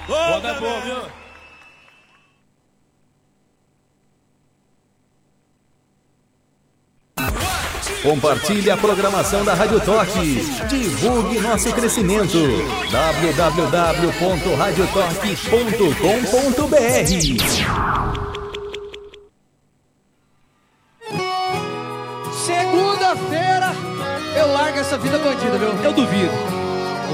Foda é bom, viu? Compartilhe a programação da Rádio Torque. Divulgue nosso crescimento. www.radiotorque.com.br. Segunda-feira eu largo essa vida bandida, viu? Eu duvido.